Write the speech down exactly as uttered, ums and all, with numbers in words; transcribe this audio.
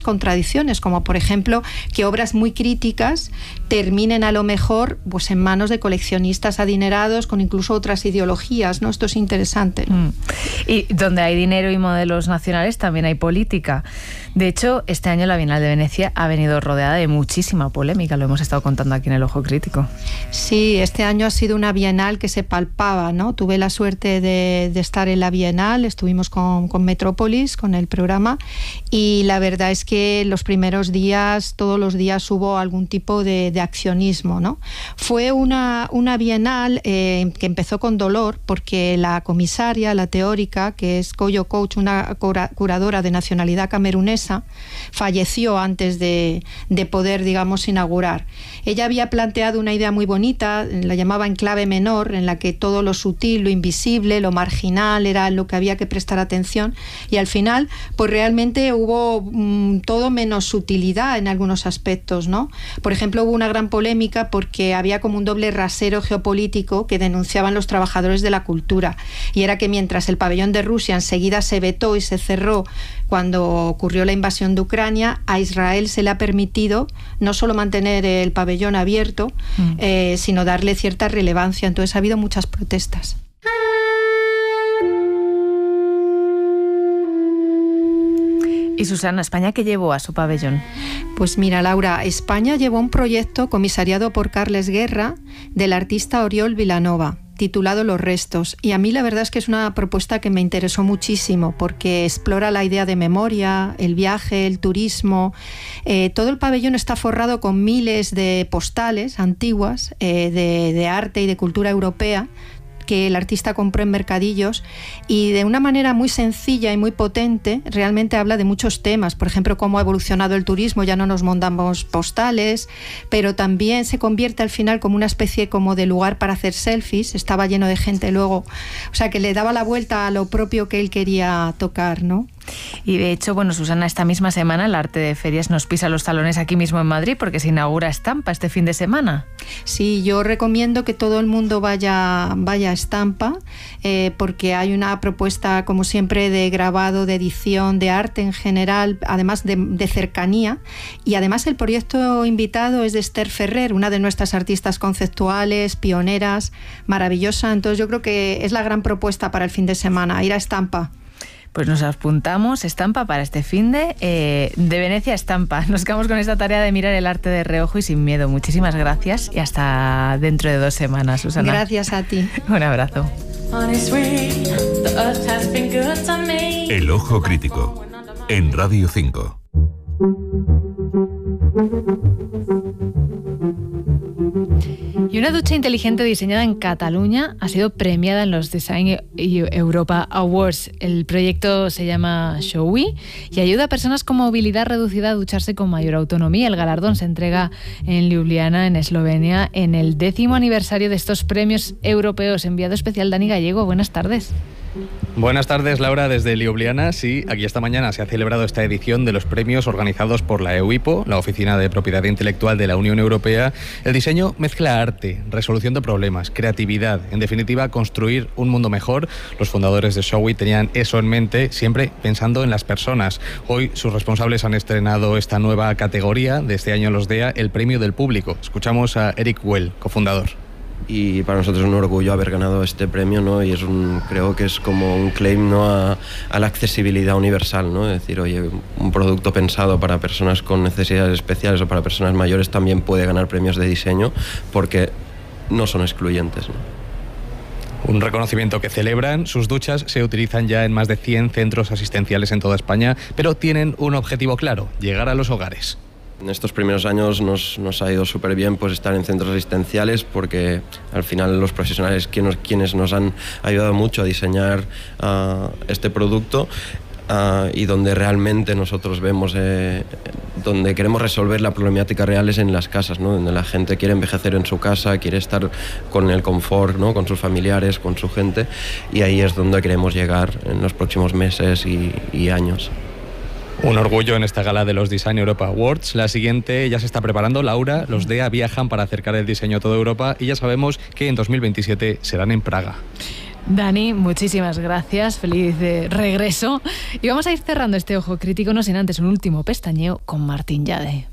contradicciones, como por ejemplo que obras muy críticas terminen a lo mejor pues en manos de coleccionistas adinerados con incluso otras ideologías, ¿no? Esto es interesante. Mm. Y donde hay dinero y modelos nacionales también hay política. De hecho, este año la Bienal de Venecia ha venido rodeada de muchísima polémica, lo hemos estado contando aquí en El Ojo Crítico. Sí, este año ha sido una Bienal que se palpaba, ¿no? Tuve la suerte de, de estar en la Bienal, estuvimos con, con Metrópolis, con el programa, y la verdad es que los primeros días, todos los días hubo algún tipo de, de accionismo, ¿no? Fue una, una Bienal eh, que empezó con dolor, porque la comisaria, la teórica, que es Koyo Coach, una cura, curadora de nacionalidad camerunesa, falleció antes de, de poder, digamos, inaugurar. Ella había planteado una idea muy bonita, la llamaba en clave menor, en la que todo lo sutil, lo invisible, lo marginal era lo que había que prestar atención, y al final, pues realmente hubo mmm, todo menos sutilidad en algunos aspectos, ¿no? Por ejemplo, hubo una gran polémica porque había como un doble rasero geopolítico que denunciaban los trabajadores de la cultura, y era que mientras el pabellón de Rusia enseguida se vetó y se cerró cuando ocurrió la invasión de Ucrania, a Israel se le ha permitido no solo mantener el pabellón abierto, mm. eh, sino darle cierta relevancia. Entonces ha habido muchas protestas. Y Susana, ¿España qué llevó a su pabellón? Pues mira, Laura, España llevó un proyecto comisariado por Carles Guerra del artista Oriol Vilanova, titulado Los restos, y a mí la verdad es que es una propuesta que me interesó muchísimo porque explora la idea de memoria, el viaje, el turismo. Eh, todo el pabellón está forrado con miles de postales antiguas eh, de, de arte y de cultura europea que el artista compró en mercadillos, y de una manera muy sencilla y muy potente realmente habla de muchos temas. Por ejemplo, cómo ha evolucionado el turismo, ya no nos montamos postales, pero también se convierte al final como una especie como de lugar para hacer selfies. Estaba lleno de gente luego, o sea que le daba la vuelta a lo propio que él quería tocar, ¿no? Y de hecho, bueno, Susana, esta misma semana el arte de ferias nos pisa los talones aquí mismo en Madrid porque se inaugura Estampa este fin de semana. Sí, yo recomiendo que todo el mundo vaya, vaya a Estampa eh, porque hay una propuesta, como siempre, de grabado, de edición, de arte en general, además de, de cercanía, y además el proyecto invitado es de Esther Ferrer, una de nuestras artistas conceptuales, pioneras, maravillosa. Entonces yo creo que es la gran propuesta para el fin de semana, ir a Estampa. Pues nos apuntamos Estampa para este finde eh, de Venecia a Estampa. Nos quedamos con esta tarea de mirar el arte de reojo y sin miedo. Muchísimas gracias y hasta dentro de dos semanas, Susana. Gracias a ti. Un abrazo. El Ojo Crítico en Radio cinco. Y una ducha inteligente diseñada en Cataluña ha sido premiada en los Design Europa Awards. El proyecto se llama Showy y ayuda a personas con movilidad reducida a ducharse con mayor autonomía. El galardón se entrega en Ljubljana, en Eslovenia, en el décimo aniversario de estos premios europeos. Enviado especial Dani Gallego, buenas tardes. Buenas tardes, Laura, desde Ljubljana. Sí, aquí esta mañana se ha celebrado esta edición de los premios organizados por la EUIPO, la Oficina de Propiedad Intelectual de la Unión Europea. El diseño mezcla arte, resolución de problemas, creatividad, en definitiva, construir un mundo mejor. Los fundadores de Showy tenían eso en mente, siempre pensando en las personas. Hoy sus responsables han estrenado esta nueva categoría de este año en los D E A, el Premio del Público. Escuchamos a Eric Well, cofundador. Y para nosotros es un orgullo haber ganado este premio, ¿no? Y es un, creo que es como un claim, ¿no? a, a la accesibilidad universal, ¿no? Es decir, oye, un producto pensado para personas con necesidades especiales o para personas mayores también puede ganar premios de diseño porque no son excluyentes, ¿no? Un reconocimiento que celebran. Sus duchas se utilizan ya en más de cien centros asistenciales en toda España, pero tienen un objetivo claro: llegar a los hogares. En estos primeros años nos, nos ha ido súper bien pues, estar en centros asistenciales porque al final los profesionales quienes, quienes nos han ayudado mucho a diseñar uh, este producto uh, y donde realmente nosotros vemos, eh, donde queremos resolver la problemática real es en las casas, ¿no? Donde la gente quiere envejecer en su casa, quiere estar con el confort, ¿no? Con sus familiares, con su gente, y ahí es donde queremos llegar en los próximos meses y, y años. Un orgullo en esta gala de los Design Europa Awards. La siguiente ya se está preparando, Laura. Los D E A viajan para acercar el diseño a toda Europa y ya sabemos que en dos mil veintisiete serán en Praga. Dani, muchísimas gracias, feliz de regreso. Y vamos a ir cerrando este Ojo Crítico, no sin antes un último pestañeo con Martín Yade.